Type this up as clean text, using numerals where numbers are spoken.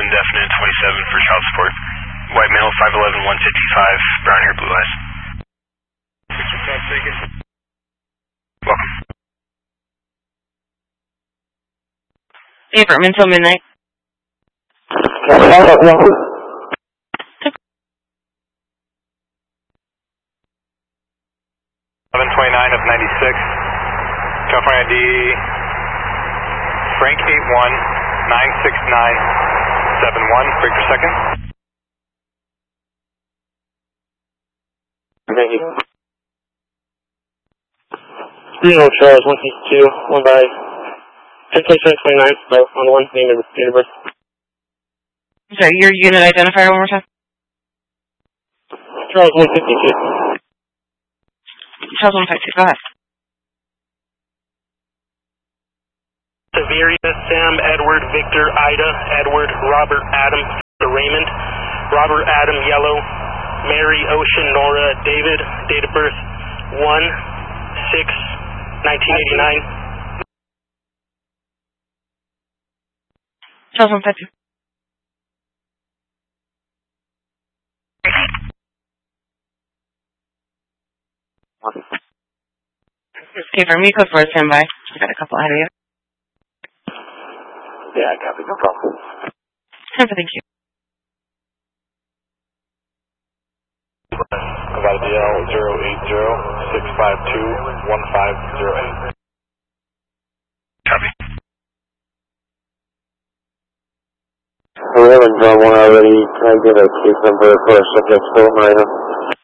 indefinite 27 for child support. White male, 5'11", 155, brown hair, blue eyes. Welcome. Abram until midnight. 1129 of 96. California ID, Frank 81-96971, break per second. Thank you. Zero Charles 162, 1 by 102729 by 1 name of date of birth. Sorry, your unit identifier one more time. Charles 152. Charles 152, go ahead. Severia, Sam, Edward, Victor, Ida, Edward, Robert, Adam, Raymond, Robert, Adam, Yellow, Mary, Ocean, Nora, David, date of birth 1/6/1989. Charles 152. Okay, for me, code 4, stand by. I got a couple ahead of you. Yeah, I copy, no problem. Thank you. About DL 080-652-1508. Copy. We haven't done one already. Can I get a case number for a subject still, Marina?